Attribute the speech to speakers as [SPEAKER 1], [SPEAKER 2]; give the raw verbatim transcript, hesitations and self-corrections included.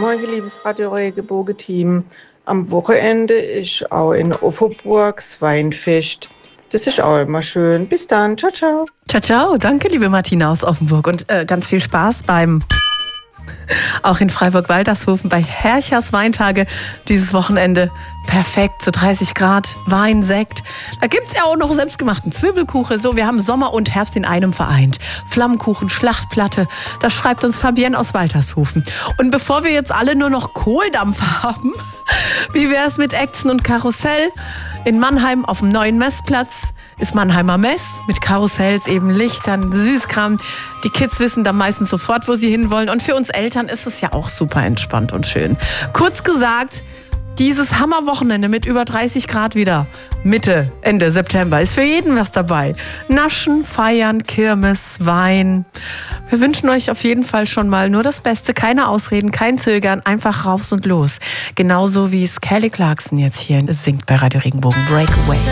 [SPEAKER 1] Morgen, liebes Radio Regenbogen-Team. Am Wochenende ist auch in Offenburg das Weinfest. Das ist auch immer schön. Bis dann. Ciao, ciao.
[SPEAKER 2] Ciao, ciao. Danke, liebe Martina aus Offenburg. Und äh, ganz viel Spaß beim... Auch in Freiburg-Waltershofen bei Herchers Weintage dieses Wochenende. Perfekt, so dreißig Grad, Wein, Sekt. Da gibt's ja auch noch selbstgemachten Zwiebelkuchen. So, wir haben Sommer und Herbst in einem vereint. Flammkuchen, Schlachtplatte. Das schreibt uns Fabienne aus Waltershofen. Und bevor wir jetzt alle nur noch Kohldampf haben, wie wär's mit Action und Karussell? In Mannheim auf dem neuen Messplatz ist Mannheimer Mess mit Karussells, eben Lichtern, Süßkram. Die Kids wissen dann meistens sofort, wo sie hinwollen. Und für uns Eltern ist es ja auch super entspannt und schön. Kurz gesagt, dieses Hammerwochenende mit über dreißig Grad wieder, Mitte, Ende September, ist für jeden was dabei. Naschen, feiern, Kirmes, Wein. Wir wünschen euch auf jeden Fall schon mal nur das Beste. Keine Ausreden, kein Zögern, einfach raus und los. Genauso wie es Kelly Clarkson jetzt hier singt bei Radio Regenbogen. Breakaway.